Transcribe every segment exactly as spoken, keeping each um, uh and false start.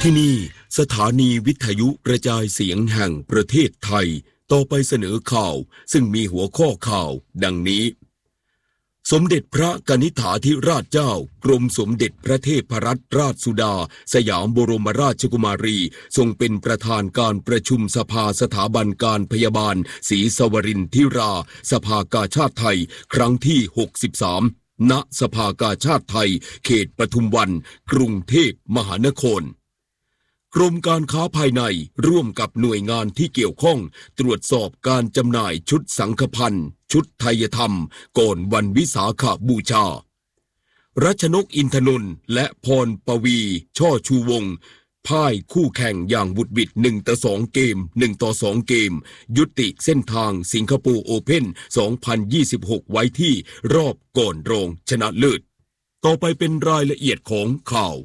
ที่นี่สถานีวิทยุกระจายเสียงแห่งประเทศไทยต่อไปเสนอข่าวซึ่งมีหัวข้อข่าวดังนี้สมเด็จพระกนิษฐาธิราชเจ้ากรมสมเด็จพระเทพรัตนราชสุดาสยามบรมราชกุมารีทรงเป็นประธานการประชุมสภาสถาบันการพยาบาลศรีสวรินทร์ธิราสภากาชาดไทยครั้งที่หกสิบสามณสภากาชาดไทยเขตปทุมวันกรุงเทพมหานครกรมการค้าภายในร่วมกับหน่วยงานที่เกี่ยวข้องตรวจสอบการจำหน่ายชุดสังฆพันธ์ชุดไทยธรรมก่อนวันวิสาขบูชารัชนกอินทนนท์และพรปวีช่อชูวงศ์พ่ายคู่แข่งอย่างบุดบิดหนึ่งต่อสองเกมหนึ่งต่อสองเกมยุติเส้นทางสิงคโปร์โอเพ่นสองพันยี่สิบหกไว้ที่รอบก่อนรองชนะเลิศต่อไปเป็นรายละเอียดของข่าว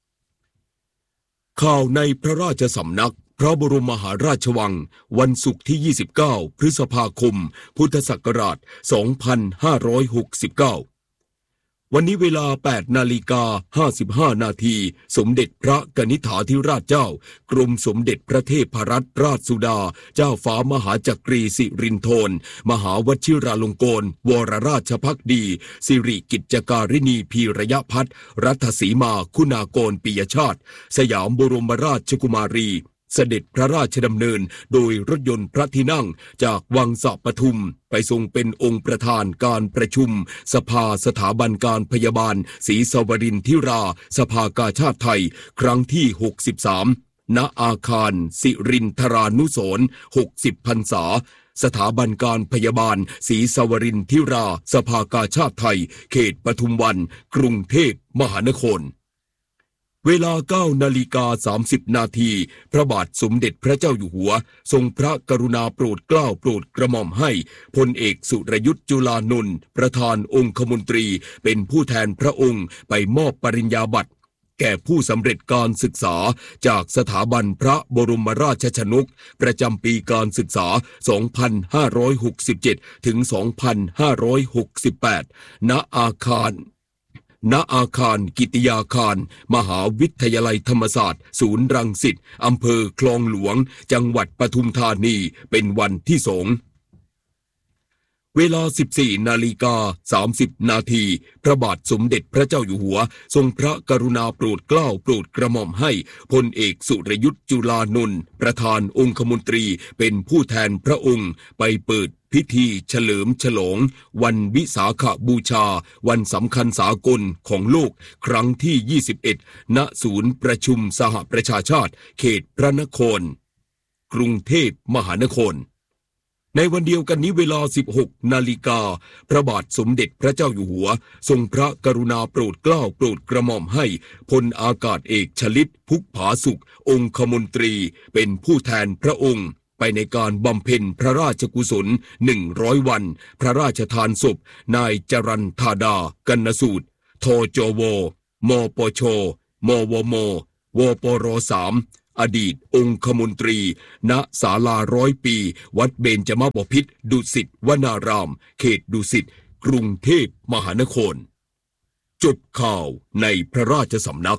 ข่าวในพระราชสำนักพระบรมมหาราชวังวันศุกร์ที่ยี่สิบเก้าพฤษภาคมพุทธศักราชสองพันห้าร้อยหกสิบเก้าวันนี้เวลา แปดนาฬิกาห้าสิบห้านาทีสมเด็จพระกนิษฐาธิราชเจ้ากรมสมเด็จพระเทพรัตนราชสุดาเจ้าฟ้ามหาจักรีสิรินธรมหาวชิราลงกรณวรราชภักดีสิริกิจการิณีพีระยะพัฒน์รัตสีมาคุณากรปิยชาติสยามบรมราชกุมารีเสด็จพระราชดำเนินโดยรถยนต์พระที่นั่งจากวังสะปทุมไปทรงเป็นองค์ประธานการประชุมสภาสถาบันการพยาบาลศรีสวรินทร์ธิราสภากาชาดไทยครั้งที่หกสิบสามณอาคารสิรินทรานุสรณ์หกสิบพรรษาสถาบันการพยาบาลศรีสวรินทร์ธิราสภากาชาดไทยเขตปทุมวันกรุงเทพมหานครเวลา เก้านาฬิกาสามสิบนาทีพระบาทสมเด็จพระเจ้าอยู่หัวทรงพระกรุณาโปรดเกล้าโปรดกระหม่อมให้พลเอกสุรยุทธ์จุลานนท์ประธานองคมนตรีเป็นผู้แทนพระองค์ไปมอบปริญญาบัตรแก่ผู้สำเร็จการศึกษาจากสถาบันพระบรมราชชนกประจำปีการศึกษา สองพันห้าร้อยหกสิบเจ็ด ถึง สองพันห้าร้อยหกสิบแปด ณ อาคารณอาคารกิติยาคารมหาวิทยาลัยธรรมศาสตร์ศูนย์รังสิตอำเภอคลองหลวงจังหวัดปทุมธานีเป็นวันที่สองเวลา สิบสี่นาฬิกาสามสิบนาทีพระบาทสมเด็จพระเจ้าอยู่หัวทรงพระกรุณาโปรดเกล้าโปรดกระหม่อมให้พลเอกสุรยุทธ์จุลานนท์ประธานองคมนตรีเป็นผู้แทนพระองค์ไปเปิดพิธีเฉลิมฉลองวันวิสาขบูชาวันสำคัญสากลของโลกครั้งที่ยี่สิบเอ็ดณศูนย์ประชุมสหประชาชาติเขตพระนครกรุงเทพมหานครในวันเดียวกันนี้เวลา สิบหกนาฬิกาพระบาทสมเด็จพระเจ้าอยู่หัวทรงพระกรุณาโปรดเกล้าโปรดกระหม่อมให้พลอากาศเอกชลิตพุกผาสุของคมนตรีเป็นผู้แทนพระองค์ไปในการบำเพ็ญพระราชกุศลหนึ่งร้อยวันพระราชทานศพนายจรัญธาดากนสูตรทจวมปชมวมวปรสามอดีตองคมนตรีณศาลาร้อยปีวัดเบญจมบพิตรดุสิตวนารามเขตดุสิตกรุงเทพมหานครจบข่าวในพระราชสำนัก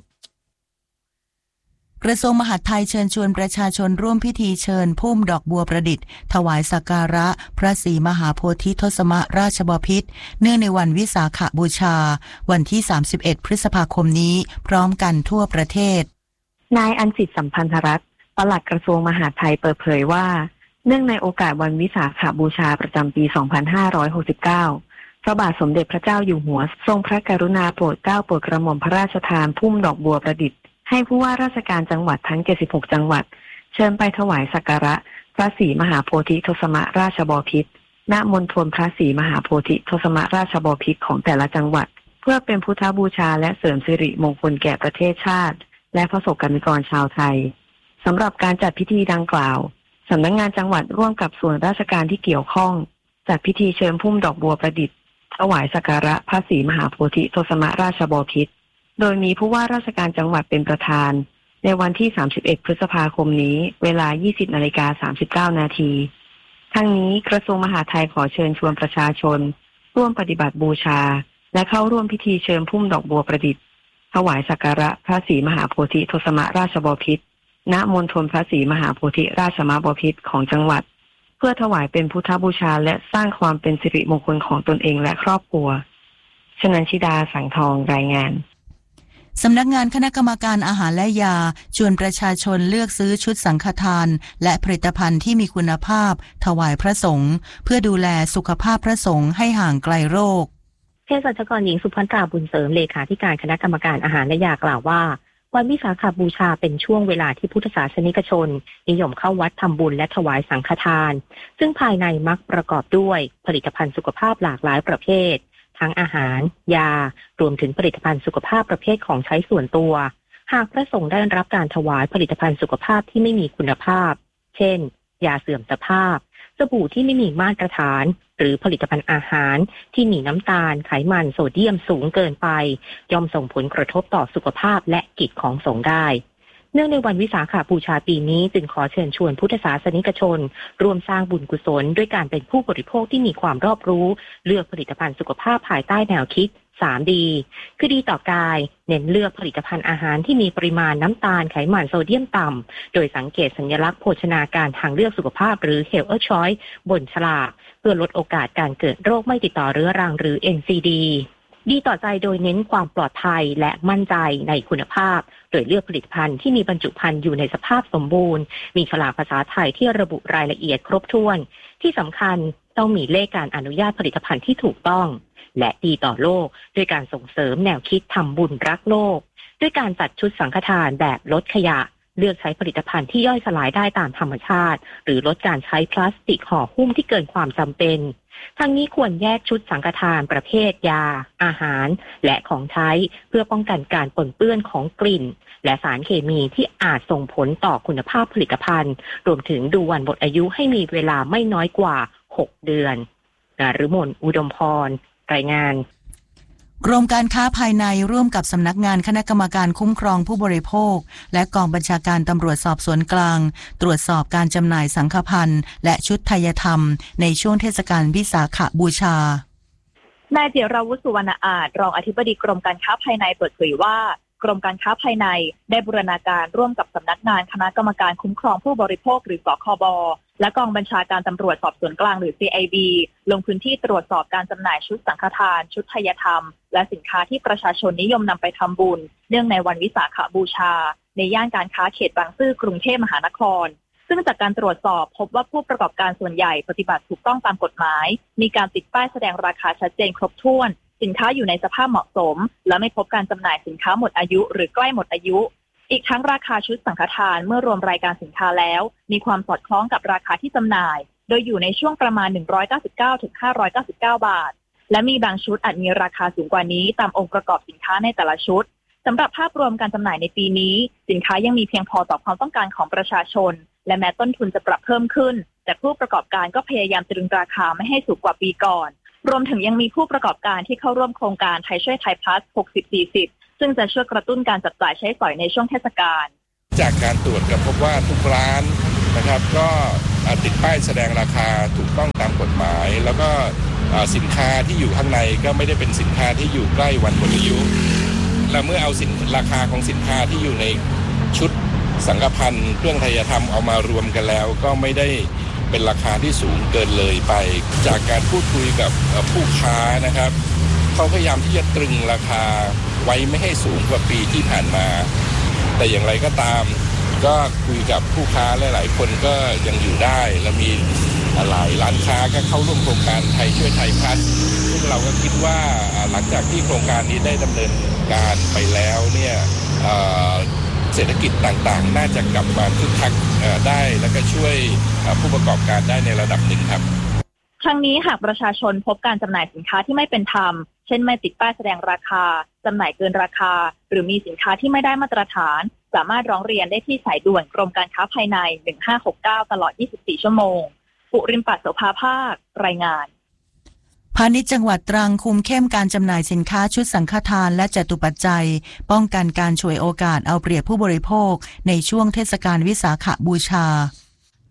กระทรวงมหาดไทยเชิญชวนประชาชนร่วมพิธีเชิญพุ่มดอกบัวประดิษฐ์ถวายสักการะพระศรีมหาโพธิทศมราชบพิตรเนื่องในวันวิสาขบูชาวันที่สามสิบเอ็ดพฤษภาคมนี้พร้อมกันทั่วประเทศนายอัญสิทธิ์สัมพันธรัตน์ปลัดกระทรวงมหาดไทยเปิดเผยว่าเนื่องในโอกาสวันวิสาขบูชาประจำปีสองพันห้าร้อยหกสิบเก้าพระบาทสมเด็จพระเจ้าอยู่หัวทรงพระกรุณาโปรดเกล้าโปรดกระหม่อมพระราชทานพุ่มดอกบัวประดิษฐ์ให้ผู้ว่าราชการจังหวัดทั้งเจ็ดสิบหกจังหวัดเชิญไปถวายสักการะพระศรีมหาโพธิทศมราชบพิตรณมณฑลพระศรีมหาโพธิทศมราชบพิตรของแต่ละจังหวัดเพื่อเป็นพุทธบูชาและเสริมสิริมงคลแก่ประเทศชาติและประสบกนิกรชาวไทยสำหรับการจัดพิธีดังกล่าวสำนักงานจังหวัดร่วมกับส่วนราชการที่เกี่ยวข้องจัดพิธีเชิญพุ่มดอกบัวประดิษฐ์ถวายสักการะพระศรีมหาโพธิทศมราชบพิตรโดยมีผู้ว่าราชการจังหวัดเป็นประธานในวันที่สามสิบเอ็ดพฤษภาคมนี้เวลา ยี่สิบนาฬิกาสามสิบเก้านาทีทั้งนี้กระทรวงมหาดไทยขอเชิญชวนประชาชนร่วมปฏิบัติบูชาและเข้าร่วมพิธีเชิญพุ่มดอกบัวประดิษฐ์ถถวายสักการะพระศรีมหาโพธิทศมราชบพิตรณมณฑลพระศรีมหาโพธิราชมบพิตรของจังหวัดเพื่อถวายเป็นพุทธบูชาและสร้างความเป็นสิริมงคลของตนเองและครอบครัวชนันชิดาสังทองรายงานสำนักงานคณะกรรมการอาหารและยาชวนประชาชนเลือกซื้อชุดสังฆทานและผลิตภัณฑ์ที่มีคุณภาพถวายพระสงฆ์เพื่อดูแลสุขภาพพระสงฆ์ให้ห่างไกลโรคเภสัชกรหญิงสุภันตราบุญเสริมเลขาธิการคณะกรรมการอาหารและยากล่าวว่าวันวิสาขบูชาเป็นช่วงเวลาที่พุทธศาสนิกชนนิยมเข้าวัดทำบุญและถวายสังฆทานซึ่งภายในมักประกอบด้วยผลิตภัณฑ์สุขภาพหลากหลายประเภททั้งอาหารยารวมถึงผลิตภัณฑ์สุขภาพประเภทของใช้ส่วนตัวหากพระสงฆ์ได้รับการถวายผลิตภัณฑ์สุขภาพที่ไม่มีคุณภาพเช่นยาเสื่อมสภาพสบู่ที่ไม่มีมาตรฐานหรือผลิตภัณฑ์อาหารที่มีน้ำตาลไขมันโซเดียมสูงเกินไปย่อมส่งผลกระทบต่อสุขภาพและกิจของสงฆ์ได้เนื่องในวันวิสาขบูชาปีนี้จึงขอเชิญชวนพุทธศาสนิกชนร่วมสร้างบุญกุศลด้วยการเป็นผู้บริโภคที่มีความรอบรู้เลือกผลิตภัณฑ์สุขภาพภายใต้แนวคิดสามดีคือดีต่อกายเน้นเลือกผลิตภัณฑ์อาหารที่มีปริมาณน้ำตาลไขมันโซเดียมต่ำโดยสังเกตสัญลักษณ์โภชนาการทางเลือกสุขภาพหรือ Health Choice บนฉลากเพื่อลดโอกาสการเกิดโรคไม่ติดต่อเรื้อรังหรือ เอ็น ซี ดี ดีต่อใจโดยเน้นความปลอดภัยและมั่นใจในคุณภาพโดยเลือกผลิตภัณฑ์ที่มีบรรจุภัณฑ์อยู่ในสภาพสมบูรณ์มีฉลากภาษาไทยที่ระบุรายละเอียดครบถ้วนที่สำคัญต้องมีเลขการอนุญาตผลิตภัณฑ์ที่ถูกต้องและดีต่อโลกด้วยการส่งเสริมแนวคิดทำบุญรักโลกด้วยการจัดชุดสังฆทานแบบลดขยะเลือกใช้ผลิตภัณฑ์ที่ย่อยสลายได้ตามธรรมชาติหรือลดการใช้พลาสติกห่อหุ้มที่เกินความจำเป็นทั้งนี้ควรแยกชุดสังฆทานประเภทยาอาหารและของใช้เพื่อป้องกันการปนเปื้อนของกลิ่นและสารเคมีที่อาจส่งผลต่อคุณภาพผลิตภัณฑ์รวมถึงดูวันหมดอายุให้มีเวลาไม่น้อยกว่าหกเดือนนฤมลอุดมพรรายงานกรมการค้าภายในร่วมกับสำนักงานคณะกรรมการคุ้มครองผู้บริโภคและกองบัญชาการตำรวจสอบสวนกลางตรวจสอบการจำหน่ายสังฆพันธ์และชุดไทยธรรมในช่วงเทศกาลวิสาขบูชานายเจราวุฒิสุวรรณอาจรองอธิบดีกรมการค้าภายในเปิดเผยว่ากรมการค้าภายในได้บูรณาการร่วมกับสำนักงานคณะกรรมการคุ้มครองผู้บริโภคหรือสคบและกองบัญชาการตำรวจสอบสวนกลางหรือ ซี ไอ บี ลงพื้นที่ตรวจสอบการจำหน่ายชุดสังฆทานชุดไทยธรรมและสินค้าที่ประชาชนนิยมนำไปทำบุญเนื่องในวันวิสาขบูชาในย่านการค้าเขตบางซื่อกรุงเทพมหานครซึ่งจากการตรวจสอบพบว่าผู้ประกอบการส่วนใหญ่ปฏิบัติถูกต้องตามกฎหมายมีการติดป้ายแสดงราคาชัดเจนครบถ้วนสินค้าอยู่ในสภาพเหมาะสมและไม่พบการจำหน่ายสินค้าหมดอายุหรือใกล้หมดอายุอีกทั้งราคาชุดสังฆทานเมื่อรวมรายการสินค้าแล้วมีความสอดคล้องกับราคาที่จำหน่ายโดยอยู่ในช่วงประมาณหนึ่งร้อยเก้าสิบเก้าถึงห้าร้อยเก้าสิบเก้าบาทและมีบางชุดอาจมีราคาสูงกว่านี้ตามองค์ประกอบสินค้าในแต่ละชุดสำหรับภาพรวมการจำหน่ายในปีนี้สินค้ายังมีเพียงพอต่อความต้องการของประชาชนและแม้ต้นทุนจะปรับเพิ่มขึ้นแต่ผู้ประกอบการก็พยายามตรึงราคาไม่ให้สูงกว่าปีก่อนรวมถึงยังมีผู้ประกอบการที่เข้าร่วมโครงการไทยช่วยไทยพลัส หกสิบ สี่สิบ ซึ่งจะช่วยกระตุ้นการจับจ่ายใช้สอยในช่วงเทศกาลจากการตรวจก็พบว่าทุกร้านนะครับก็ติดป้ายแสดงราคาถูกต้องตามกฎหมายแล้วก็สินค้าที่อยู่ข้างในก็ไม่ได้เป็นสินค้าที่อยู่ใกล้วันหมดอายุและเมื่อเอาสินราคาของสินค้าที่อยู่ในชุดสังฆพันธ์เครื่องไทยธรรมเอามารวมกันแล้วก็ไม่ได้เป็นราคาที่สูงเกินเลยไปจากการพูดคุยกับผู้ค้านะครับเขาพยายามที่จะตรึงราคาไว้ไม่ให้สูงกว่าปีที่ผ่านมาแต่อย่างไรก็ตามก็คุยกับผู้ค้าหลายๆคนก็ยังอยู่ได้และมีหลายร้านค้าก็เข้าร่วมโครงการไทยช่วยไทยพัฒน์ซึ่งเราก็คิดว่าหลังจากที่โครงการนี้ได้ดำเนินการไปแล้วเนี่ยเศรษฐกิจต่างๆน่าจะกลับมาคึกคักได้แล้วก็ช่วยผู้ประกอบการได้ในระดับหนึ่งครับครั้งนี้หากประชาชนพบการจำหน่ายสินค้าที่ไม่เป็นธรรมเช่นไม่ติดป้ายแสดงราคาจำหน่ายเกินราคาหรือมีสินค้าที่ไม่ได้มาตรฐานสามารถร้องเรียนได้ที่สายด่วนกรมการค้าภายในหนึ่งห้าหกเก้าตลอดยี่สิบสี่ชั่วโมงปุริมปัตโสภาภาครายงานพาณิชย์จังหวัดตรังคุมเข้มการจำหน่ายสินค้าชุดสังฆทานและจตุปัจจัยป้องกันการฉวยโอกาสเอาเปรียบผู้บริโภคในช่วงเทศกาลวิสาขบูชา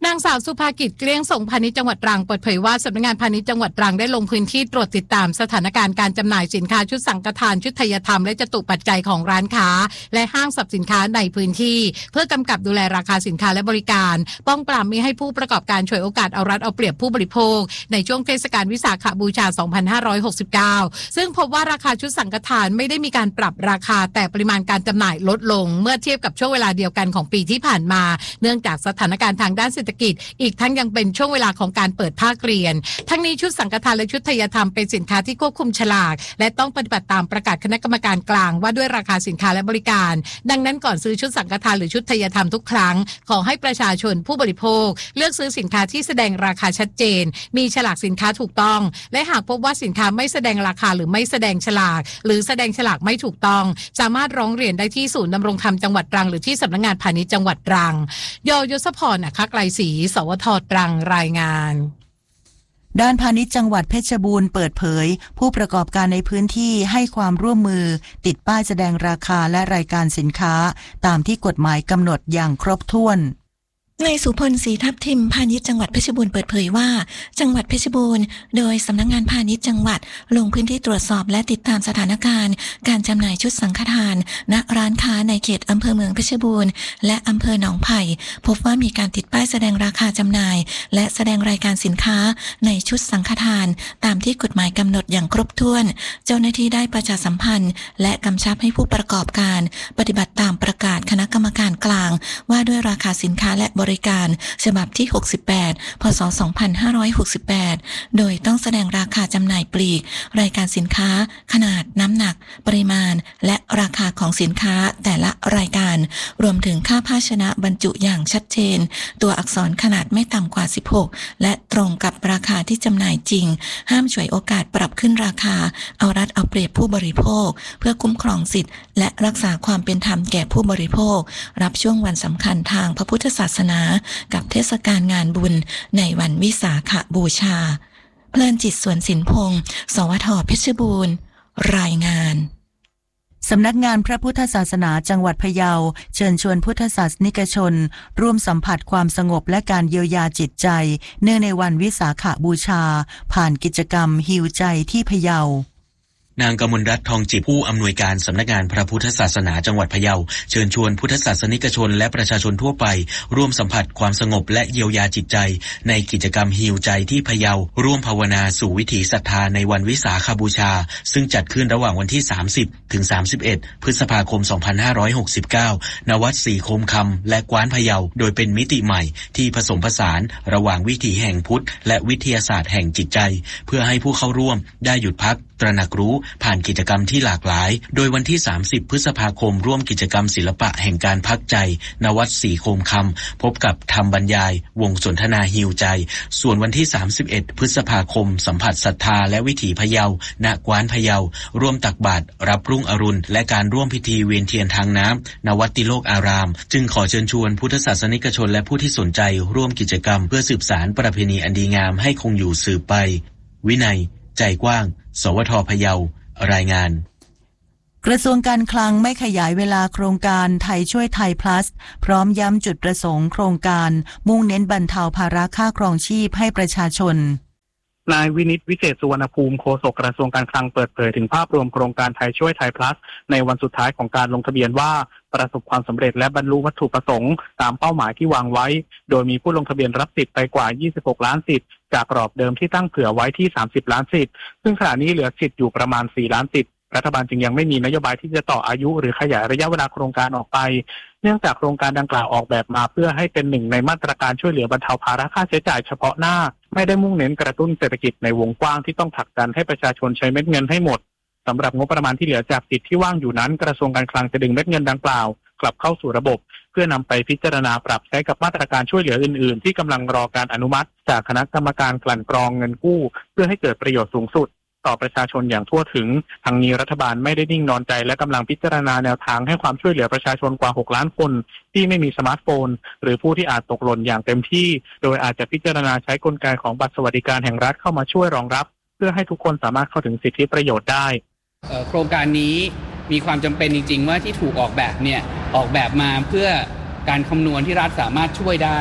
นางสาวสุภากิจเกลี้ยงส่งพาณิชย์จังหวัดตรังเปิดเผยว่าสำนักงานพาณิชย์จังหวัดตรังได้ลงพื้นที่ตรวจติดตามสถานการณ์การจำหน่ายสินค้าชุดสังฆทานชุดไทยธรรมและจตุปัจจัยของร้านค้าและห้างสรรพสินค้าในพื้นที่เพื่อกำกับดูแลราคาสินค้าและบริการป้องปรามไม่ให้ผู้ประกอบการฉวยโอกาสเอารัดเอาเปรียบผู้บริโภคในช่วงเทศกาลวิสาขบูชา สองพันห้าร้อยหกสิบเก้า ซึ่งพบว่าราคาชุดสังฆทานไม่ได้มีการปรับราคาแต่ปริมาณการจำหน่ายลดลงเมื่อเทียบกับช่วงเวลาเดียวกันของปีที่ผ่านมาเนื่องจากสถานการณ์ทางด้านเศรษฐกิจอีกทั้งยังเป็นช่วงเวลาของการเปิดภาคเรียนทั้งนี้ชุดสังฆทานและชุดไทยธรรมเป็นสินค้าที่ควบคุมฉลากและต้องปฏิบัติตามประกาศคณะกรรมการกลางว่าด้วยราคาสินค้าและบริการดังนั้นก่อนซื้อชุดสังฆทานหรือชุดไทยธรรมทุกครั้งขอให้ประชาชนผู้บริโภคเลือกซื้อสินค้าที่แสดงราคาชัดเจนมีฉลากสินค้าถูกต้องและหากพบว่าสินค้าไม่แสดงราคาหรือไม่แสดงฉลากหรือแสดงฉลากไม่ถูกต้องสามารถร้องเรียนได้ที่ศูนย์ดำรงธรรมจังหวัดตรังหรือที่สำนักงานพาณิชย์จังหวัดตรังยยศพรอัครไกรศรีสวทตรังรายงานด้านพาณิชย์จังหวัดเพชรบูรณ์เปิดเผยผู้ประกอบการในพื้นที่ให้ความร่วมมือติดป้ายแสดงราคาและรายการสินค้าตามที่กฎหมายกำหนดอย่างครบถ้วนนายสุพลศรีทับทิมพาณิชย์จังหวัดเพชรบูรณ์เปิดเผยว่าจังหวัดเพชรบูรณ์โดยสำนักงานพาณิชย์จังหวัดลงพื้นที่ตรวจสอบและติดตามสถานการณ์การจำหน่ายชุดสังฆทานณร้านค้าในเขตอำเภอเมืองเพชรบูรณ์และอำเภอหนองไผ่พบว่ามีการติดป้ายแสดงราคาจำหน่ายและแสดงรายการสินค้าในชุดสังฆทานตามที่กฎหมายกำหนดอย่างครบถ้วนเจ้าหน้าที่ได้ประชาสัมพันธ์และกำชับให้ผู้ประกอบการปฏิบัติตามประกาศคณะกรรมการกลางว่าด้วยราคาสินค้าและบริการฉบับที่หกสิบแปดพ.ศ. สองพันห้าร้อยหกสิบแปดโดยต้องแสดงราคาจำหน่ายปลีกรายการสินค้าขนาดน้ำหนักปริมาณและราคาของสินค้าแต่ละรายการรวมถึงค่าภาชนะบรรจุอย่างชัดเจนตัวอักษรขนาดไม่ต่ำกว่าสิบหกและตรงกับราคาที่จำหน่ายจริงห้ามฉวยโอกาสปรับขึ้นราคาเอารัดเอาเปรียบผู้บริโภคเพื่อคุ้มครองสิทธิและรักษาความเป็นธรรมแก่ผู้บริโภครับช่วงวันสำคัญทางพระพุทธศาสนากับเทศกาลงานบุญในวันวิสาขบูชาเพลินจิตสวนสินพงศ์สวทเพชรบูรณ์รายงานสำนักงานพระพุทธศาสนาจังหวัดพะเยาเชิญชวนพุทธศาสนิกชนร่วมสัมผัสความสงบและการเยียวยาจิตใจเนื่องในวันวิสาขบูชาผ่านกิจกรรมฮีลใจที่พะเยานางกมลรัตน์ทองจิตผู้อำนวยการสำนักงานพระพุทธศาสนาจังหวัดพะเยาเชิญชวนพุทธศาสนิกชนและประชาชนทั่วไปร่วมสัมผัสความสงบและเยียวยาจิตใจในกิจกรรมฮีลใจที่พะเยาร่วมภาวนาสู่วิถีศรัทธาในวันวิสาขบูชาซึ่งจัดขึ้นระหว่างวันที่สามสิบถึงสามสิบเอ็ดพฤษภาคมสองพันห้าร้อยหกสิบเก้าณวัดศรีโคมคำและกว้านพะเยาโดยเป็นมิติใหม่ที่ผสมผสานระหว่างวิถีแห่งพุทธและวิทยาศาสตร์แห่งจิตใจเพื่อให้ผู้เข้าร่วมได้หยุดพักตระหนักรู้ผ่านกิจกรรมที่หลากหลายโดยวันที่สามสิบพฤษภาคมร่วมกิจกรรมศิลปะแห่งการพักใจณวัดศรีโคมคำพบกับธรรมบรรยายวงสนทนาฮีลใจส่วนวันที่สามสิบเอ็ดพฤษภาคมสัมผัสศรัทธาและวิถีพะเยาณกว้านพะเยาร่วมตักบาตรรับรุ่งอรุณและการร่วมพิธีเวียนเทียนทางน้ำณวัดติโลกอารามจึงขอเชิญชวนพุทธศาสนิกชนและผู้ที่สนใจร่วมกิจกรรมเพื่อสืบสานประเพณีอันดีงามให้คงอยู่สืบไปวินัยใจกว้างสวทพะเยารายงานกระทรวงการคลังไม่ขยายเวลาโครงการไทยช่วยไทย plus พร้อมย้ำจุดประสงค์โครงการมุ่งเน้นบรรเทาภาระค่าครองชีพให้ประชาชนนายวินิตวิเศษสุวรรณภูมิโฆษกกระทรวงการคลังเปิดเผยถึงภาพรวมโครงการไทยช่วยไทย plus ในวันสุดท้ายของการลงทะเบียนว่าประสบความสำเร็จและบรรลุวัตถุประสงค์ตามเป้าหมายที่วางไว้โดยมีผู้ลงทะเบียนรับสิทธิ์ไปกว่ายี่สิบหกล้านสิทธิ์จากกรอบเดิมที่ตั้งเผื่อไว้ที่สามสิบล้านสิทธิ์ซึ่งขณะนี้เหลือสิทธิ์อยู่ประมาณสี่ล้านสิทธิ์รัฐบาลจึงยังไม่มีนโยบายที่จะต่ออายุหรือขยายระยะเวลาโครงการออกไปเนื่องจากโครงการดังกล่าวออกแบบมาเพื่อให้เป็นหนึ่งในมาตรการช่วยเหลือบรรเทาภาระค่าใช้จ่ายเฉพาะหน้าไม่ได้มุ่งเน้นกระตุ้นเศรษฐกิจในวงกว้างที่ต้องผลักดันให้ประชาชนใช้เม็ดเงินให้หมดสำหรับงบประมาณที่เหลือจากสิทธิ์ที่ว่างอยู่นั้นกระทรวงการคลังจะดึงเม็ดเงินดังกล่าวกลับเข้าสู่ระบบเพื่อนำไปพิจารณาปรับใช้กับมาตรการช่วยเหลืออื่นๆที่กำลังรอการอนุมัติจากคณะกรรมการกลั่นกรองเงินกู้เพื่อให้เกิดประโยชน์สูงสุดต่อประชาชนอย่างทั่วถึงทางนี้รัฐบาลไม่ได้นิ่งนอนใจและกำลังพิจารณาแนวทางให้ความช่วยเหลือประชาชนกว่าหกล้านคนที่ไม่มีสมาร์ทโฟนหรือผู้ที่อาจตกหล่นอย่างเต็มที่โดยอาจจะพิจารณาใช้กลไกของบัตรสวัสดิการแห่งรัฐเข้ามาช่วยรองรับเพื่อให้ทุกคนสามารถเข้าถึงสิทธิประโยชน์ได้โครงการนี้มีความจำเป็นจริงๆว่าที่ถูกออกแบบเนี่ยออกแบบมาเพื่อการคำนวณที่รัฐสามารถช่วยได้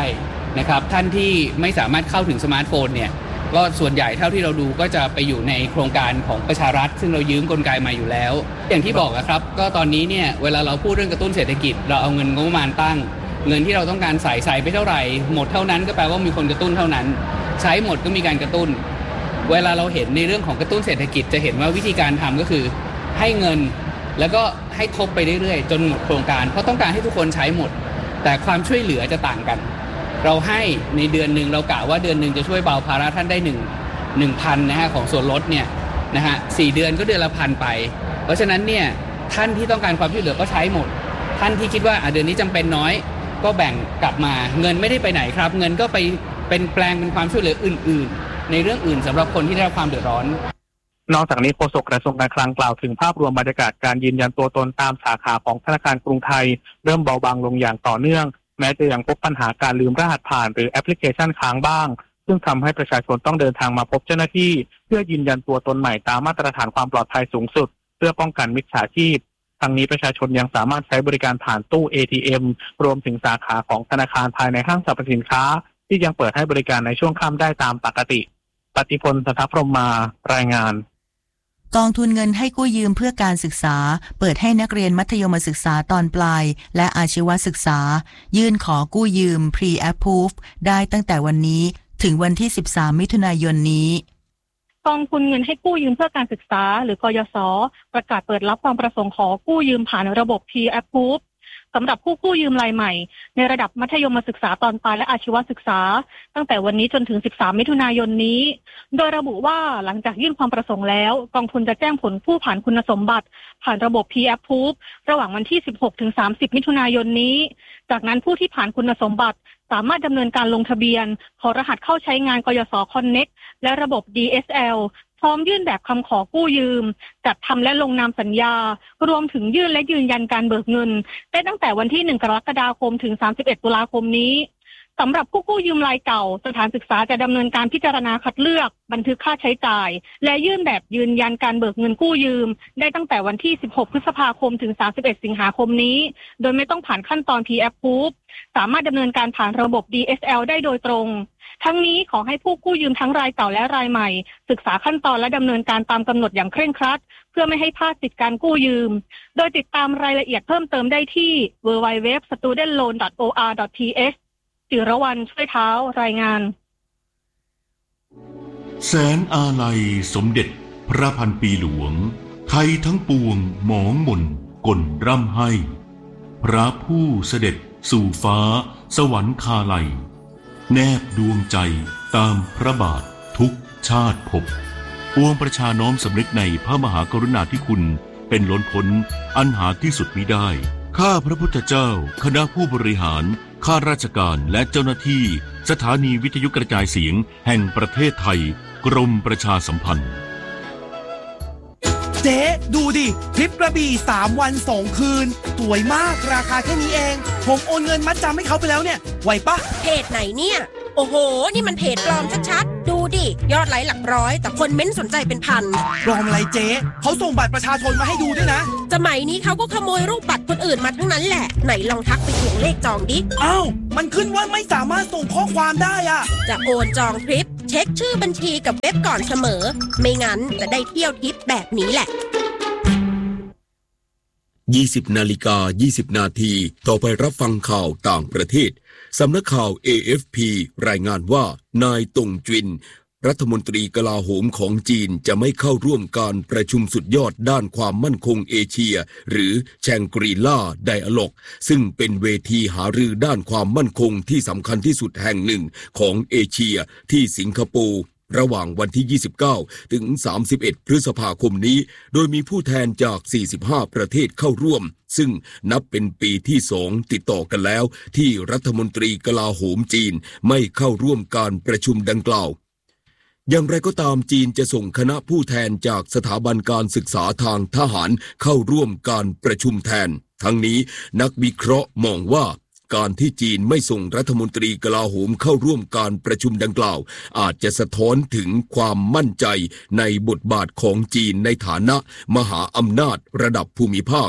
นะครับท่านที่ไม่สามารถเข้าถึงสมาร์ทโฟนเนี่ยก็ส่วนใหญ่เท่าที่เราดูก็จะไปอยู่ในโครงการของประชารัฐซึ่งเรายืมกลไกมาอยู่แล้วอย่างที่บอกนะครับก็ตอนนี้เนี่ยเวลาเราพูดเรื่องกระตุ้นเศรษฐกิจเราเอาเงินงบประมาณตั้งเงินที่เราต้องการใส่ใส่ไปเท่าไหร่หมดเท่านั้นก็แปลว่ามีคนกระตุ้นเท่านั้นใช้หมดก็มีการกระตุ้นเวลาเราเห็นในเรื่องของกระตุ้นเศรษฐกิจจะเห็นว่าวิธีการทำก็คือให้เงินแล้วก็ให้ทบไปเรื่อยๆจนหมดโครงการเพราะต้องการให้ทุกคนใช้หมดแต่ความช่วยเหลือจะต่างกันเราให้ในเดือนหนึ่งเรากะว่าเดือนหนึ่งจะช่วยเบาภาระท่านได้หนึ่งหนึ่งพันนะฮะของส่วนลดเนี่ยนะฮะสี่เดือนก็เดือนละพันไปเพราะฉะนั้นเนี่ยท่านที่ต้องการความช่วยเหลือก็ใช้หมดท่านที่คิดว่าเดือนนี้จำเป็นน้อยก็แบ่งกลับมาเงินไม่ได้ไปไหนครับเงินก็ไปเป็นแปลงเป็นความช่วยเหลืออื่นๆในเรื่องอื่นสำหรับคนที่ได้รับความเดือดร้อนนอกจากนี้โฆษกกระทรวงการคลังกล่าวถึงภาพรวมบรรยากาศการยืนยันตัวตนตามสาขาของธนาคารกรุงไทยเริ่มเบาบางลงอย่างต่อเนื่องแม้จะยังพบปัญหาการลืมรหัสผ่านหรือแอปพลิเคชันค้างบ้างซึ่งทำให้ประชาชนต้องเดินทางมาพบเจ้าหน้าที่เพื่อยืนยันตัวตนใหม่ตามมาตรฐานความปลอดภัยสูงสุดเพื่อป้องกันมิจฉาชีพทั้งนี้ประชาชนยังสามารถใช้บริการผ่านตู้ เอ ที เอ็ม รวมถึงสาขาของธนาคารภายในห้างสรรพสินค้าที่ยังเปิดให้บริการในช่วงค่ำได้ตามปกติปฏิพล สัทธพรหมมารายงานกองทุนเงินให้กู้ยืมเพื่อการศึกษาเปิดให้นักเรียนมัธยมศึกษาตอนปลายและอาชีวศึกษายื่นขอกู้ยืม Pre-Approve ได้ตั้งแต่วันนี้ถึงวันที่สิบสามมิถุนายนนี้กองทุนเงินให้กู้ยืมเพื่อการศึกษาหรือกยศ.ประกาศเปิดรับความประสงค์ขอกู้ยืมผ่านระบบ Pre-Approve สำหรับผู้กู้ยืมรายใหม่ในระดับมัธยมศึกษาตอนปลายและอาชีวศึกษาตั้งแต่วันนี้จนถึงสิบสามมิถุนายนนี้โดยระบุว่าหลังจากยื่นความประสงค์แล้วกองทุนจะแจ้งผลผู้ผ่านคุณสมบัติผ่านระบบ Pre-Approve ระหว่างวันที่สิบหกถึงสามสิบมิถุนายนนี้จากนั้นผู้ที่ผ่านคุณสมบัติสามารถดำเนินการลงทะเบียนขอรหัสเข้าใช้งานกยศ. Connect และระบบ ดี เอส แอล พร้อมยื่นแบบคำขอกู้ยืมจัดทำและลงนามสัญญารวมถึงยื่นและยืนยันการเบิกเงินได้ตั้งแต่วันที่หนึ่งกรกฎาคมถึงสามสิบเอ็ดตุลาคมนี้สำหรับผู้กู้ยืมรายเก่าสถานศึกษาจะดำเนินการพิจารณาคัดเลือกบันทึกค่าใช้จ่ายและยื่นแบบยืนยันการเบิกเงินกู้ยืมได้ตั้งแต่วันที่สิบหกพฤษภาคมถึงสามสิบเอ็ดสิงหาคมนี้โดยไม่ต้องผ่านขั้นตอน Pre-Approve สามารถดำเนินการผ่านระบบ ดี เอส แอล ได้โดยตรงทั้งนี้ขอให้ผู้กู้ยืมทั้งรายเก่าและรายใหม่ศึกษาขั้นตอนและดำเนินการตามกำหนดอย่างเคร่งครัดเพื่อไม่ให้พลาดสิทธิการกู้ยืมโดยติดตามรายละเอียดเพิ่มเติมได้ที่ ดับเบิลยู ดับเบิลยู ดับเบิลยู ดอท สตูเดนต์โลน ดอท โอ อาร์ ดอท ที เอช จิรวรรณช่วยเท้ารายงานแสนอาลัยสมเด็จพระพันปีหลวงไทยทั้งปวงหมองหม่นก่นร่ำให้พระผู้เสด็จสู่ฟ้าสวรรคาลัยแนบดวงใจตามพระบาททุกชาติภพปวงประชาน้อมสำนึกในพระมหากรุณาธิคุณเป็นล้นพ้นอันหาที่สุดมิได้ข้าพระพุทธเจ้าคณะผู้บริหารข้าราชการและเจ้าหน้าที่สถานีวิทยุกระจายเสียงแห่งประเทศไทยกรมประชาสัมพันธ์เจ๊ดูดิทริปกระบี่สามวันสองคืนสวยมากราคาแค่นี้เองผมโอนเงินมัดจำให้เขาไปแล้วเนี่ยไหวปะเพจไหนเนี่ยโอ้โหนี่มันเพจปลอมชัดๆดูดิยอดไลค์หลักร้อยแต่คนเม้นสนใจเป็นพันปลอมอะไรเจ๊เขาส่งบัตรประชาชนมาให้ดูด้วยนะสมัยนี้เขาก็ขโมยรูปบัตรคนอื่นมาทั้งนั้นแหละไหนลองทักไปทวงเลขจองดิอ้าวมันขึ้นว่าไม่สามารถส่งข้อความได้อะจะโอนจองทริปเช็คชื่อบัญชีกับเว็บก่อนเสมอไม่งั้นจะได้เที่ยวทริปแบบนี้แหละยี่สิบนาฬิกายี่สิบนาทีต่อไปรับฟังข่าวต่างประเทศสำนักข่าว เอ เอฟ พี รายงานว่านายตงจินรัฐมนตรีกลาโหมของจีนจะไม่เข้าร่วมการประชุมสุดยอดด้านความมั่นคงเอเชียหรือแชงกรีล่าไดอะล็อกซึ่งเป็นเวทีหารือด้านความมั่นคงที่สำคัญที่สุดแห่งหนึ่งของเอเชียที่สิงคโปร์ระหว่างวันที่ยี่สิบเก้าถึงสามสิบเอ็ดพฤษภาคมนี้โดยมีผู้แทนจากสี่สิบห้าประเทศเข้าร่วมซึ่งนับเป็นปีที่สองติดต่อกันแล้วที่รัฐมนตรีกลาโหมจีนไม่เข้าร่วมการประชุมดังกล่าวอย่างไรก็ตามจีนจะส่งคณะผู้แทนจากสถาบันการศึกษาทางทหารเข้าร่วมการประชุมแทนทั้งนี้นักวิเคราะห์มองว่าการที่จีนไม่ส่งรัฐมนตรีกลาโหมเข้าร่วมการประชุมดังกล่าวอาจจะสะท้อนถึงความมั่นใจในบทบาทของจีนในฐานะมหาอำนาจระดับภูมิภาค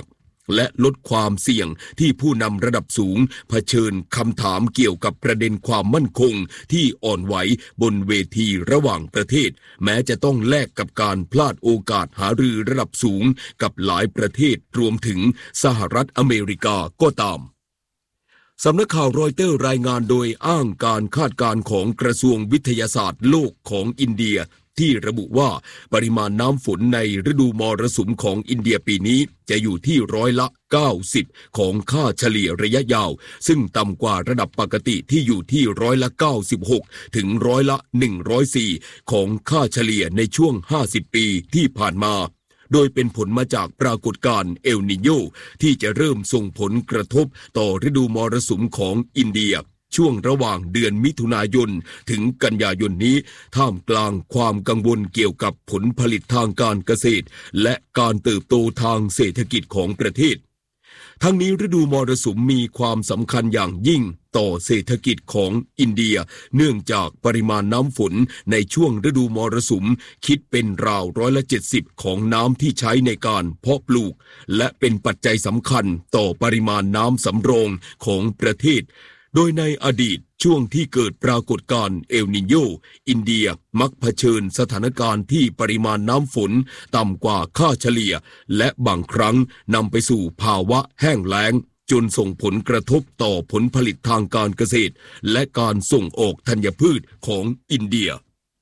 และลดความเสี่ยงที่ผู้นำระดับสูงเผชิญคำถามเกี่ยวกับประเด็นความมั่นคงที่อ่อนไหวบนเวทีระหว่างประเทศแม้จะต้องแลกกับการพลาดโอกาสหารือระดับสูงกับหลายประเทศรวมถึงสหรัฐอเมริกาก็ตามสำนักข่าวรอยเตอร์รายงานโดยอ้างการคาดการณ์ของกระทรวงวิทยาศาสตร์โลกของอินเดียที่ระบุว่าปริมาณน้ำฝนในฤดูมรสุมของอินเดียปีนี้จะอยู่ที่ร้อยละเก้าสิบของค่าเฉลี่ยระยะยาวซึ่งต่ำกว่าระดับปกติที่อยู่ที่ร้อยละเก้าสิบหกถึงร้อยละหนึ่งร้อยสี่ของค่าเฉลี่ยในช่วงห้าสิบปีที่ผ่านมาโดยเป็นผลมาจากปรากฏการณ์เอลนิโญที่จะเริ่มส่งผลกระทบต่อฤดูมรสุมของอินเดียช่วงระหว่างเดือนมิถุนายนถึงกันยายนนี้ท่ามกลางความกังวลเกี่ยวกับผลผลิตทางการเกษตรและการเติบโตทางเศรษฐกิจของประเทศทั้งนี้ฤดูมรสุมมีความสำคัญอย่างยิ่งต่อเศรษฐกิจของอินเดียเนื่องจากปริมาณน้ำฝนในช่วงฤดูมรสุมคิดเป็นราวร้อยละเจ็ดสิบของน้ำที่ใช้ในการเพาะปลูกและเป็นปัจจัยสำคัญต่อปริมาณน้ำสำรองของประเทศโดยในอดีตช่วงที่เกิดปรากฏการณ์เอลนิโญอินเดียมักเผชิญสถานการณ์ที่ปริมาณน้ำฝนต่ำกว่าค่าเฉลี่ยและบางครั้งนำไปสู่ภาวะแห้งแล้งจนส่งผลกระทบต่อผลผลิตทางการเกษตรและการส่งออกธัญพืชของอินเดีย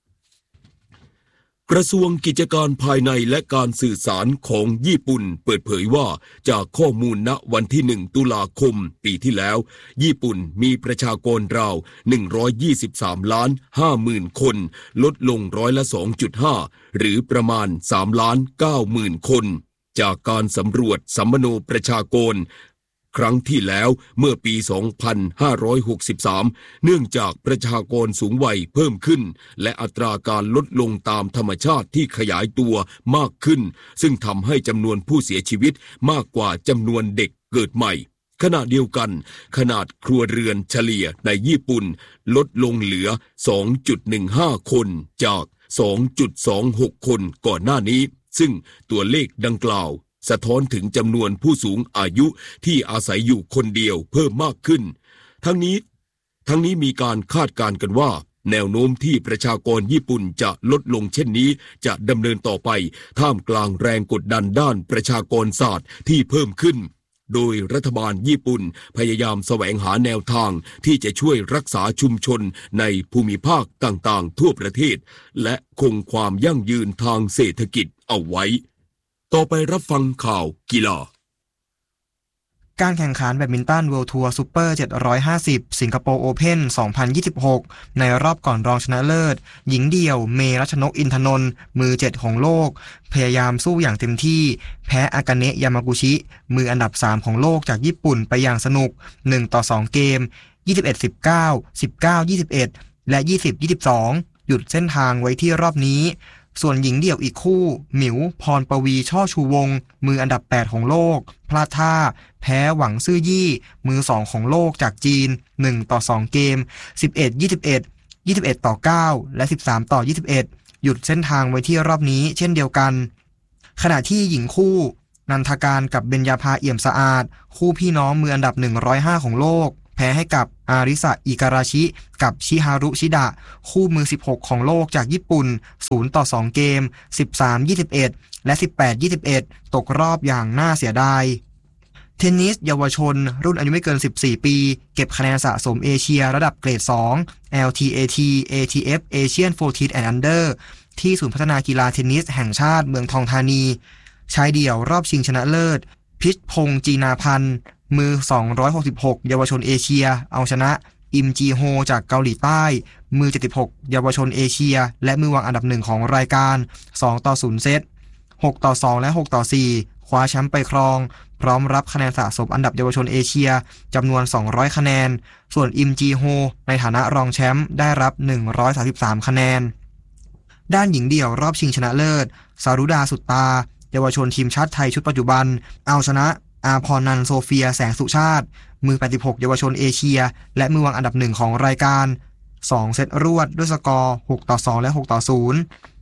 กระทรวงกิจการภายในและการสื่อสารของญี่ปุ่นเปิดเผยว่าจากข้อมูลณวันที่หนึ่งตุลาคมปีที่แล้วญี่ปุ่นมีประชากรราวหนึ่งร้อยยี่สิบสามล้านห้าหมื่นคนลดลงร้อยละ สองจุดห้า หรือประมาณสามล้านเก้าหมื่นคนจากการสำรวจสัมมโนประชากรครั้งที่แล้วเมื่อปี สองพันห้าร้อยหกสิบสาม เนื่องจากประชากรสูงวัยเพิ่มขึ้นและอัตราการลดลงตามธรรมชาติที่ขยายตัวมากขึ้นซึ่งทำให้จำนวนผู้เสียชีวิตมากกว่าจำนวนเด็กเกิดใหม่ขณะเดียวกันขนาดครัวเรือนเฉลี่ยในญี่ปุ่นลดลงเหลือ สองจุดหนึ่งห้า คนจาก สองจุดสองหก คนก่อนหน้านี้ซึ่งตัวเลขดังกล่าวสะท้อนถึงจำนวนผู้สูงอายุที่อาศัยอยู่คนเดียวเพิ่มมากขึ้นทั้งนี้ทั้งนี้มีการคาดการณ์กันว่าแนวโน้มที่ประชากรญี่ปุ่นจะลดลงเช่นนี้จะดำเนินต่อไปท่ามกลางแรงกดดันด้านประชากรศาสตร์ที่เพิ่มขึ้นโดยรัฐบาลญี่ปุ่นพยายามแสวงหาแนวทางที่จะช่วยรักษาชุมชนในภูมิภาคต่างๆทั่วประเทศและคงความยั่งยืนทางเศรษฐกิจเอาไว้ต่อไปรับฟังข่าวกีฬาการแข่งขันแบดมินตัน World Tour Super เจ็ดร้อยห้าสิบสิงคโปร์ Open สองพันยี่สิบหกในรอบก่อนรองชนะเลิศหญิงเดี่ยวเมรัชนกอินทนนท์มือเจ็ดของโลกพยายามสู้อย่างเต็มที่แพ้อากาเนะยามากุชิมืออันดับสามของโลกจากญี่ปุ่นไปอย่างสนุกหนึ่งต่อสองเกม ยี่สิบเอ็ด สิบเก้า สิบเก้า ยี่สิบเอ็ด และ ยี่สิบ ยี่สิบสอง หยุดเส้นทางไว้ที่รอบนี้ส่วนหญิงเดี่ยวอีกคู่หมิวพรปวีช่อชูวงมืออันดับแปดของโลกพลาดท่าแพ้หวังซื่อยี่มือสองของโลกจากจีนหนึ่งต่อสองเกมสิบเอ็ด ยี่สิบเอ็ด ยี่สิบเอ็ดต่อเก้าและสิบสามต่อยี่สิบเอ็ดหยุดเส้นทางไว้ที่รอบนี้เช่นเดียวกันขณะที่หญิงคู่นันทการกับเบญญาภาเอี่ยมสะอาดคู่พี่น้องมืออันดับหนึ่งร้อยห้าของโลกแพ้ให้กับอาริสะอิการาชิกับชิฮารุชิดะคู่มือสิบหกของโลกจากญี่ปุ่นศูนย์ต่อสองเกมสิบสาม ยี่สิบเอ็ดและสิบแปด ยี่สิบเอ็ดตกรอบอย่างน่าเสียดายเทนนิสเยาวชนรุ่นอายุไม่เกินสิบสี่ปีเก็บคะแนนสะสมเอเชียระดับเกรดสอง แอล ที เอ ที เอ ที เอฟ Asian สิบสี่ and Under ที่ศูนย์พัฒนากีฬาเทนนิสแห่งชาติเมืองทองธานีชายเดี่ยวรอบชิงชนะเลิศพิชพงษ์จีนาพันธ์มือสองร้อยหกสิบหกเยาวชนเอเชียเอาชนะอิมจีโฮจากเกาหลีใต้มือเจ็ดสิบหกเยาวชนเอเชียและมือวางอันดับหนึ่งของรายการสองต่อศูนย์เซตหกต่อสองและหกต่อสี่คว้าแชมป์ไปครองพร้อมรับคะแนนสะสมอันดับเยาวชนเอเชียจำนวนสองร้อยคะแนนส่วนอิมจีโฮในฐานะรองแชมป์ได้รับหนึ่งร้อยสามสิบสามคะแนนด้านหญิงเดี่ยวรอบชิงชนะเลิศสารุดาสุตตาเยาวชนทีมชาติไทยชุดปัจจุบันเอาชนะอาพรนันท์โซเฟียแสงสุชาติมือแปดสิบหกเยาวชนเอเชียและมือวางอันดับหนึ่งของรายการสองเซตรวดด้วยสกอร์หกต่อสองและหกต่อศูนย์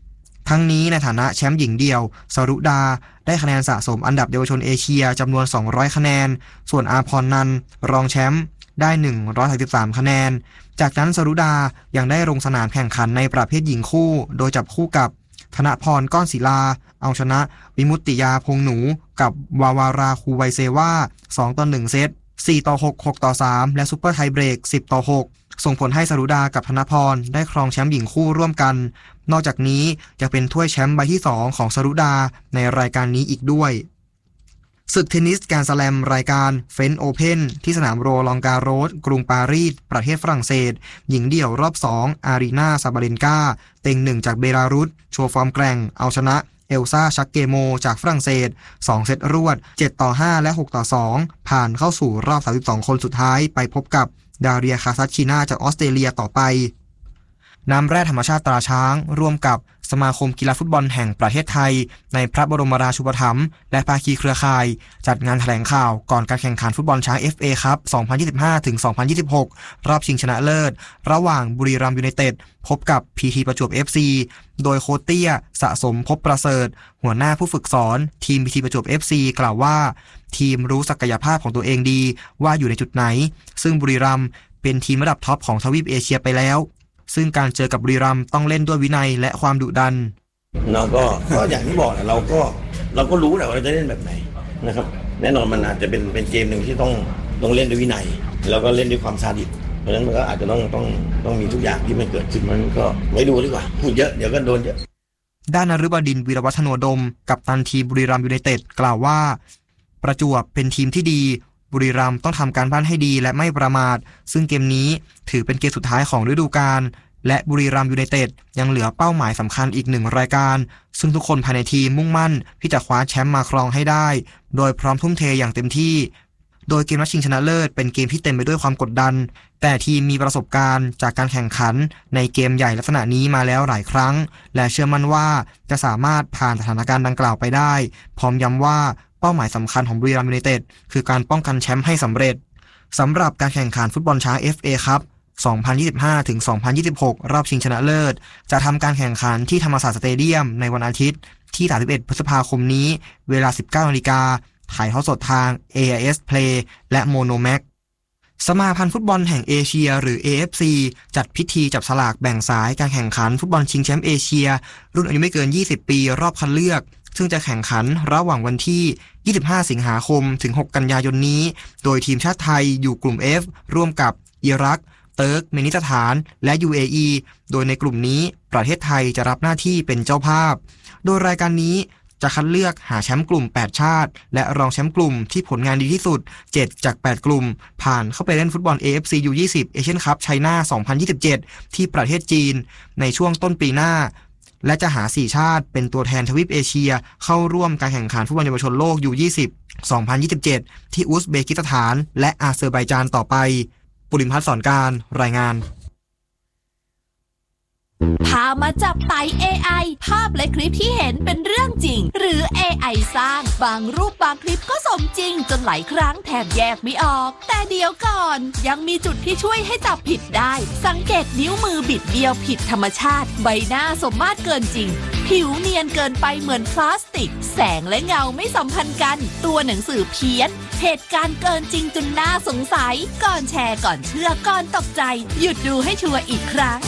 ทั้งนี้ในฐานะแชมป์หญิงเดี่ยวสรุดาได้คะแนนสะสมอันดับเยาวชนเอเชียจำนวนสองร้อยคะแนนส่วนอาพรนันท์รองแชมป์ได้หนึ่งร้อยสามสิบสามคะแนนจากนั้นสรุดายังได้ลงสนามแข่งขันในประเภทหญิงคู่โดยจับคู่กับธนพรก้อนศิลาเอาชนะวิมุตติยาพงหนูกับวาวาราคูไวเซวาสองต่อหนึ่งเซตสี่ต่อหก หกต่อสามและซุปเปอร์ไทเบรกสิบต่อหกส่งผลให้สรุดากับธนพรได้ครองแชมป์หญิงคู่ร่วมกันนอกจากนี้ยังเป็นถ้วยแชมป์ใบที่สองของสรุดาในรายการนี้อีกด้วยศึกเทนนิสแกรนด์สแลมรายการเฟรนช์โอเพ่นที่สนามโรลองการโรสกรุงปารีสประเทศฝรั่งเศสหญิงเดี่ยวรอบสองอารีนาซาบาเลนกาเต็งหนึ่งจากเบลารุสโชว์ฟอร์มแกร่งเอาชนะเอลซ่าชักเกโมจากฝรั่งเศสสองเซตรวดเจ็ดต่อห้าและหกต่อสองผ่านเข้าสู่รอบสามสิบสองคนสุดท้ายไปพบกับดาเรียคาซัชชินาจากออสเตรเลียต่อไปน้ำแร่ธรรมชาติตราช้างร่วมกับสมาคมกีฬาฟุตบอลแห่งประเทศไทยในพระบรมราชูปถัมภ์และภาคีเครือข่ายจัดงานแถลงข่าวก่อนการแข่งขันฟุตบอลช้าง เอฟ เอ Cup สองพันยี่สิบห้าถึงสองพันยี่สิบหก รอบชิงชนะเลิศระหว่างบุรีรัมย์ยูไนเต็ดพบกับ พี ที ประจวบ เอฟ ซี โดยโค้ชเตี้ยสะสมภพประเสริฐหัวหน้าผู้ฝึกสอนทีม พี ที ประจวบ เอฟ ซี กล่าวว่าทีมรู้ศักยภาพของตัวเองดีว่าอยู่ในจุดไหนซึ่งบุรีรัมย์เป็นทีมระดับท็อปของทวีปเอเชียไปแล้วซึ่งการเจอกับบุรีรัมย์ต้องเล่นด้วยวินัยและความดุดันเราก็ก็อย่างที่บอกนะเราก็เราก็รู้แหละว่าเราจะเล่นแบบไหนนะครับแน่นอนมันอาจจะเป็นเป็นเกมหนึ่งที่ต้องต้องเล่นด้วยวินัยแล้วก็เล่นด้วยความซาดิสเพราะฉะนั้นมันก็อาจจะต้องต้องต้องมีทุกอย่างที่มันเกิดขึ้นมันก็ไว้ดูดีกว่าพูดเยอะเดี๋ยวก็โดนเยอะด้านนฤบดินทร์วีรวัฒโนดมกัปตันทีมบุรีรัมย์ยูไนเต็ดกล่าวว่าประจวบเป็นทีมที่ดีบุรีรัมย์ต้องทำการบ้านให้ดีและไม่ประมาทซึ่งเกมนี้ถือเป็นเกมสุดท้ายของฤดูกาลและบุรีรัมย์ยูไนเต็ดยังเหลือเป้าหมายสำคัญอีกหนึ่งรายการซึ่งทุกคนภายในทีมมุ่งมั่นที่จะคว้าแชมป์มาครองให้ได้โดยพร้อมทุ่มเทอย่างเต็มที่โดยเกมนัดชิงชนะเลิศเป็นเกมที่เต็มไปด้วยความกดดันแต่ทีมมีประสบการณ์จากการแข่งขันในเกมใหญ่ลักษณะนี้มาแล้วหลายครั้งและเชื่อมั่นว่าจะสามารถผ่านสถานการณ์ดังกล่าวไปได้พร้อมย้ำว่าเป้าหมายสำคัญของบุรีรัมย์ยูไนเต็ดคือการป้องกันแชมป์ให้สำเร็จสำหรับการแข่งขันฟุตบอลช้าง เอฟ เอ ครับสองพันยี่สิบห้าถึงสองพันยี่สิบหก รอบชิงชนะเลิศจะทำการแข่งขันที่ธรรมศาสตร์สเตเดียมในวันอาทิตย์ที่สามสิบเอ็ดพฤษภาคมนี้เวลา สิบเก้านาฬิกาถ่ายทอดสดทาง เอ ไอ เอส Play และ Monomax สมาพันธ์ฟุตบอลแห่งเอเชียหรือ เอ เอฟ ซี จัดพิธีจับฉลากแบ่งสายการแข่งขันฟุตบอลชิงแชมป์เอเชียรุ่นอายุไม่เกินยี่สิบปีรอบคัดเลือกซึ่งจะแข่งขันระหว่างวันที่ยี่สิบห้าสิงหาคมถึงหกกันยายนนี้โดยทีมชาติไทยอยู่กลุ่ม F ร่วมกับอิรักเติร์กเมนิสถานและ ยู เอ อี โดยในกลุ่มนี้ประเทศไทยจะรับหน้าที่เป็นเจ้าภาพโดยรายการนี้จะคัดเลือกหาแชมป์กลุ่มแปดชาติและรองแชมป์กลุ่มที่ผลงานดีที่สุดเจ็ดจากแปดกลุ่มผ่านเข้าไปเล่นฟุตบอล เอ เอฟ ซี ยู ยี่สิบ Asian Cup China สองพันยี่สิบเจ็ดที่ประเทศจีนในช่วงต้นปีหน้าและจะหาสี่ชาติเป็นตัวแทนทวีปเอเชียเข้าร่วมการแข่งขันฟุตบอลเยาวชนโลก ยู ยี่สิบ สองพันยี่สิบเจ็ดที่อุซเบกิสถานและอาเซอร์ไบจานต่อไปปุริมพัฒน์สอนการรายงานพามาจับไต่ เอ ไอ ภาพและคลิปที่เห็นเป็นเรื่องจริงหรือ เอ ไอ สร้างบางรูปบางคลิปก็สมจริงจนหลายครั้งแทบแยกไม่ออกแต่เดี๋ยวก่อนยังมีจุดที่ช่วยให้จับผิดได้สังเกตนิ้วมือบิดเบี้ยวผิดธรรมชาติใบหน้าสมมาตรเกินจริงผิวเนียนเกินไปเหมือนพลาสติกแสงและเงาไม่สัมพันธ์กันตัวหนังสือเพี้ยนเหตุการณ์เกินจริงจนน่าสงสัยก่อนแชร์ก่อนเชื่อก่อนตกใจหยุดดูให้ชัวร์อีกครั้ง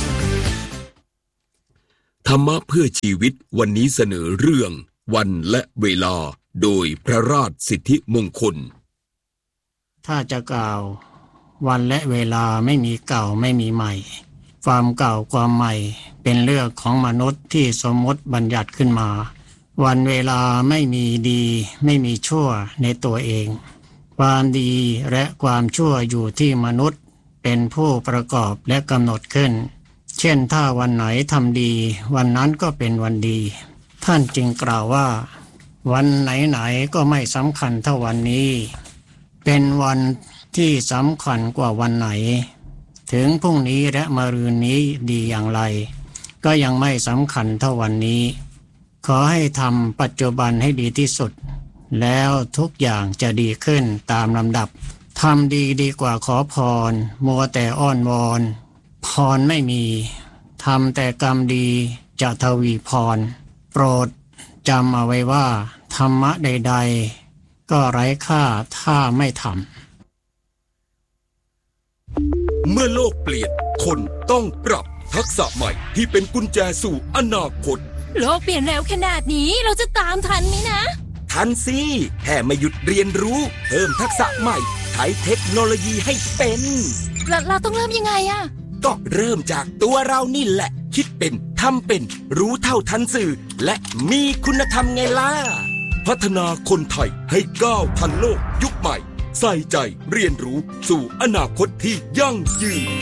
ธรรมะเพื่อชีวิตวันนี้เสนอเรื่องวันและเวลาโดยพระราชสิทธิมงคลถ้าจะกล่าววันและเวลาไม่มีเก่าไม่มีใหม่ความเก่าความใหม่เป็นเรื่องของมนุษย์ที่สมมติบัญญัติขึ้นมาวันเวลาไม่มีดีไม่มีชั่วในตัวเองความดีและความชั่วอยู่ที่มนุษย์เป็นผู้ประกอบและกำหนดขึ้นเช่นถ้าวันไหนทำดีวันนั้นก็เป็นวันดีท่านจึงกล่าวว่าวันไหนๆก็ไม่สำคัญเท่าวันนี้เป็นวันที่สำคัญกว่าวันไหนถึงพรุ่งนี้และมะรืนนี้ดีอย่างไรก็ยังไม่สำคัญเท่าวันนี้ขอให้ทำปัจจุบันให้ดีที่สุดแล้วทุกอย่างจะดีขึ้นตามลำดับทำดีดีกว่าขอพรมัวแต่อ้อนวอนพรไม่มีทำแต่กรรมดีจะทวีพรโปรดจำเอาไว้ว่าธรรมะใดๆก็ไร้ค่าถ้าไม่ทำเมื่อโลกเปลี่ยนคนต้องปรับทักษะใหม่ที่เป็นกุญแจสู่อนาคตโลกเปลี่ยนเร็วขนาดนี้เราจะตามทันไหมนะทันสิแค่ไม่หยุดเรียนรู้เพิ่มทักษะใหม่ใช้เทคโนโลยีให้เป็นเราเราต้องเริ่มยังไงอะก็เริ่มจากตัวเรานี่แหละคิดเป็นทำเป็นรู้เท่าทันสื่อและมีคุณธรรมไงล่ะพัฒนาคนไทยให้ก้าวทันโลกยุคใหม่ใส่ใจเรียนรู้สู่อนาคตที่ยั่งยืน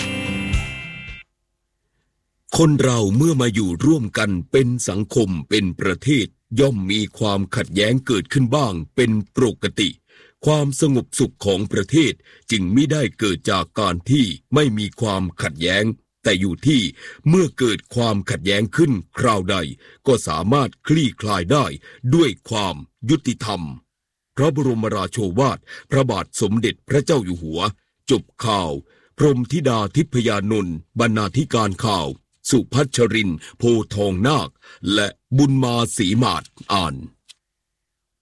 คนเราเมื่อมาอยู่ร่วมกันเป็นสังคมเป็นประเทศย่อมมีความขัดแย้งเกิดขึ้นบ้างเป็นปกติความสงบสุขของประเทศจึงไม่ได้เกิดจากการที่ไม่มีความขัดแย้งแต่อยู่ที่เมื่อเกิดความขัดแย้งขึ้นคราวใดก็สามารถคลี่คลายได้ด้วยความยุติธรรมพระบรมราโชวาทพระบาทสมเด็จพระเจ้าอยู่หัวจบข่าวพรหมธิดาทิพยานนท์บรรณาธิการข่าวสุพัชรินทร์โพทองนาคและบุญมาศรีมาศอ่าน